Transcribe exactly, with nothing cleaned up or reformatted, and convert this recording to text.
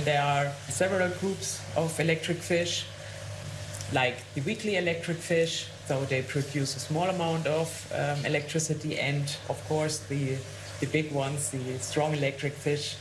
there are several groups of electric fish, like the weakly electric fish, so they produce a small amount of um, electricity, and of course the, the big ones, the strong electric fish,